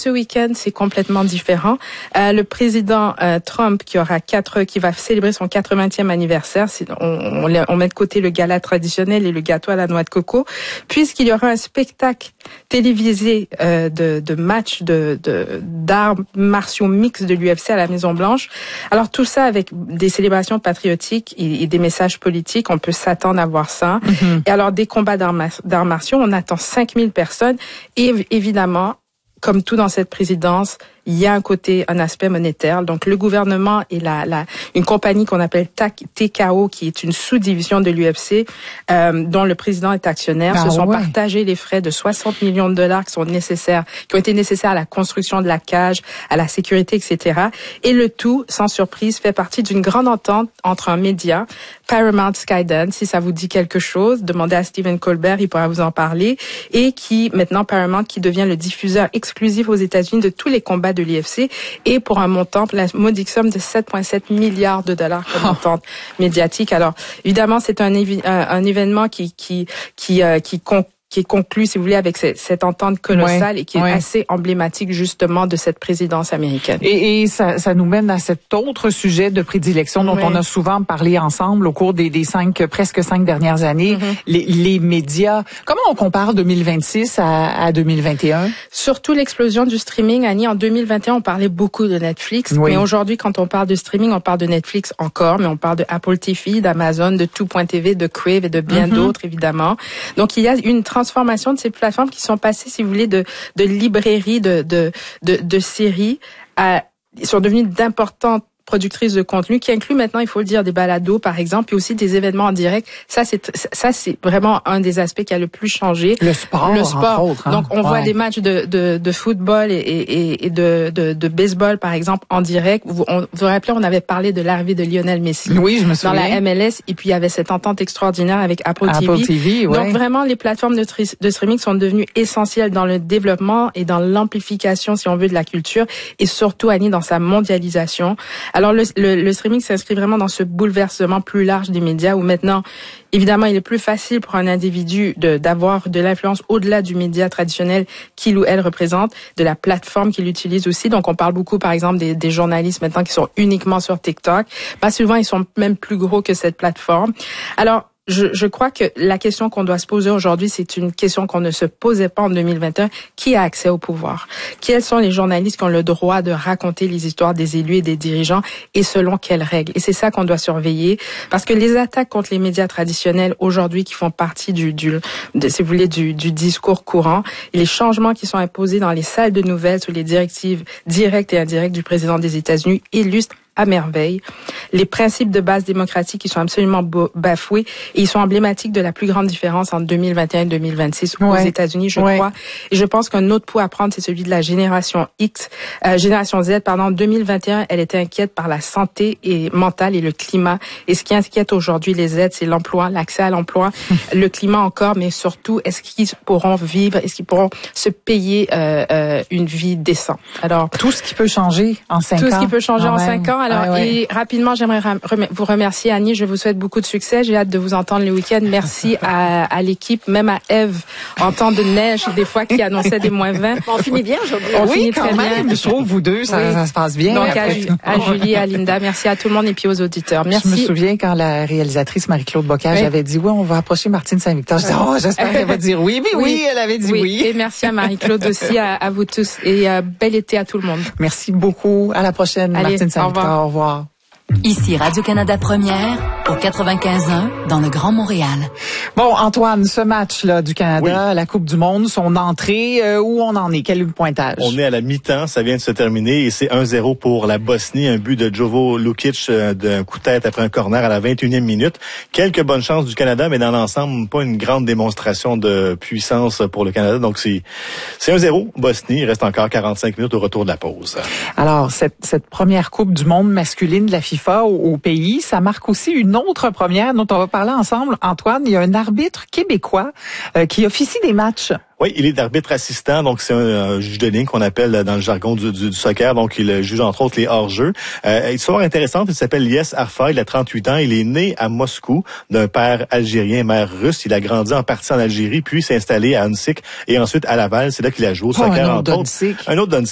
ce week-end, c'est complètement différent. Le président Trump qui va célébrer son 80e anniversaire, on met de côté le gala traditionnel et le gâteau à la noix de coco, puisqu'il y aura un spectacle télévisé de matchs d'arts martiaux mixtes de l'UFC à la Maison-Blanche. Alors tout ça avec des célébrations patriotiques et des messages politiques, on peut s'attendre à voir ça. Mm-hmm. Et alors des combats d'arts martiaux, on attend 5000 personnes et évidemment, comme tout dans cette présidence, il y a un aspect monétaire. Donc, le gouvernement et une compagnie qu'on appelle TKO, qui est une sous-division de l'UFC, dont le président est actionnaire, se sont partagés les frais de 60 millions de dollars qui ont été nécessaires à la construction de la cage, à la sécurité, etc. Et le tout, sans surprise, fait partie d'une grande entente entre un média, Paramount Skydance, si ça vous dit quelque chose, demandez à Stephen Colbert, il pourra vous en parler, et maintenant Paramount qui devient le diffuseur exclusif aux États-Unis de tous les combats de l'UFC et pour un montant, la modique somme de 7,7 milliards de dollars comme entente médiatique. Alors, évidemment, c'est un événement qui est conclu, si vous voulez, avec cette entente colossale et qui est assez emblématique, justement, de cette présidence américaine. Et ça nous mène à cet autre sujet de prédilection dont on a souvent parlé ensemble au cours des presque 5 dernières années, les médias. Comment on compare 2026 à 2021? Surtout l'explosion du streaming, Annie. En 2021, on parlait beaucoup de Netflix. Mais aujourd'hui, quand on parle de streaming, on parle de Netflix encore, mais on parle de Apple TV, d'Amazon, de Tout.tv, de Crave et de bien d'autres, évidemment. Donc, il y a une transformation de ces plateformes qui sont passées, si vous voulez, de librairies, de séries sont devenues d'importantes productrices de contenu qui inclut maintenant, il faut le dire, des balados, par exemple, puis aussi des événements en direct. Ça, c'est vraiment un des aspects qui a le plus changé. Le sport. Entre autres, hein. Donc, on voit des matchs de football et de baseball, par exemple, en direct. Vous vous rappelez, on avait parlé de l'arrivée de Lionel Messi. Oui, je me souviens. Dans la MLS, et puis il y avait cette entente extraordinaire avec Apple TV. Donc, vraiment, les plateformes de streaming sont devenues essentielles dans le développement et dans l'amplification, si on veut, de la culture, et surtout, Annie, dans sa mondialisation. Alors, le streaming s'inscrit vraiment dans ce bouleversement plus large des médias où maintenant, évidemment, il est plus facile pour un individu d'avoir de l'influence au-delà du média traditionnel qu'il ou elle représente, de la plateforme qu'il utilise aussi. Donc, on parle beaucoup, par exemple, des journalistes maintenant qui sont uniquement sur TikTok. Pas souvent, ils sont même plus gros que cette plateforme. Alors, je crois que la question qu'on doit se poser aujourd'hui, c'est une question qu'on ne se posait pas en 2021. Qui a accès au pouvoir? Quels sont les journalistes qui ont le droit de raconter les histoires des élus et des dirigeants et selon quelles règles? Et c'est ça qu'on doit surveiller parce que les attaques contre les médias traditionnels aujourd'hui qui font partie si vous voulez, du discours courant et les changements qui sont imposés dans les salles de nouvelles sous les directives directes et indirectes du président des États-Unis illustrent à merveille les principes de base démocratique qui sont absolument bafoués et ils sont emblématiques de la plus grande différence entre 2021 et 2026 aux États-Unis, je crois. Et je pense qu'un autre pouls à prendre, c'est celui de la génération Z, pardon. 2021, elle était inquiète par la santé mentale et le climat. Et ce qui inquiète aujourd'hui les Z, c'est l'emploi, l'accès à l'emploi, le climat encore, mais surtout, est-ce qu'ils pourront vivre, est-ce qu'ils pourront se payer une vie décente? Alors, tout ce qui peut changer en 5 ans. Tout ce qui peut changer en 5 ans. Alors, et rapidement, j'aimerais vous remercier, Annie. Je vous souhaite beaucoup de succès. J'ai hâte de vous entendre le week-end. Merci à l'équipe, même à Eve, en temps de neige, des fois, qui annonçait des moins 20. On finit bien aujourd'hui. On finit très bien. Je trouve, vous deux, ça se passe bien. Donc, à Julie, à Linda, merci à tout le monde et puis aux auditeurs. Merci. Je me souviens quand la réalisatrice Marie-Claude Bocage avait dit, on va approcher Martine Saint-Victor. Je disais, j'espère qu'elle va dire oui. Mais oui, elle avait dit oui. Et merci à Marie-Claude aussi, à vous tous. Et bel été à tout le monde. Merci beaucoup. À la prochaine, Martine Saint-Victor. Au revoir. Ici Radio-Canada Première, au 95.1, dans le Grand Montréal. Bon, Antoine, ce match-là du Canada, la Coupe du Monde, son entrée, où on en est? Quel est le pointage? On est à la mi-temps, ça vient de se terminer et c'est 1-0 pour la Bosnie. Un but de Jovo Lukic d'un coup de tête après un corner à la 21e minute. Quelques bonnes chances du Canada, mais dans l'ensemble, pas une grande démonstration de puissance pour le Canada. Donc, c'est 1-0, Bosnie. Il reste encore 45 minutes au retour de la pause. Alors, cette première Coupe du Monde masculine de la FIFA au pays, ça marque aussi une autre première dont on va parler ensemble. Antoine, il y a un arbitre québécois qui officie des matchs. Oui, il est arbitre assistant, donc c'est un juge de ligne qu'on appelle dans le jargon du soccer, donc il juge entre autres les hors-jeux. Histoire intéressante, il s'appelle Lies Arfa, il a 38 ans, il est né à Moscou d'un père algérien, mère russe. Il a grandi en partie en Algérie, puis s'est installé à Hansik et ensuite à Laval. C'est là qu'il a joué au soccer, entre autres. Un autre